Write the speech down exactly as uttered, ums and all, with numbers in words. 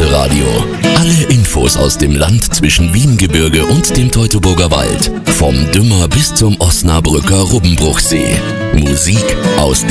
Presseradio. Alle Infos aus dem Land zwischen Wiengebirge und dem Teutoburger Wald. Vom Dümmer bis zum Osnabrücker Rubbenbruchsee. Musik aus